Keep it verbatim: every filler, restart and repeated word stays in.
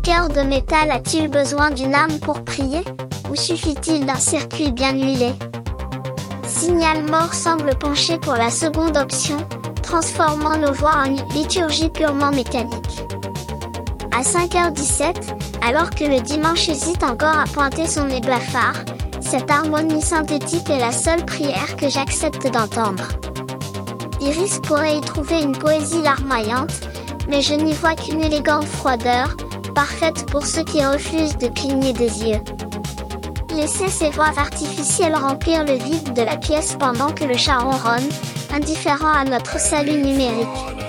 cœur de métal a-t-il besoin d'une âme pour prier? Ou suffit-il d'un circuit bien huilé? Signal Mort semble pencher pour la seconde option, transformant nos voix en une liturgie purement mécanique. À cinq heures dix-sept, alors que le dimanche hésite encore à pointer son nez blafard, cette harmonie synthétique est la seule prière que j'accepte d'entendre. Iris pourrait y trouver une poésie larmoyante, mais je n'y vois qu'une élégante froideur, parfaite pour ceux qui refusent de cligner des yeux. Laissez ces voix artificielles remplir le vide de la pièce pendant que le chat ronronne, indifférent à notre salut numérique.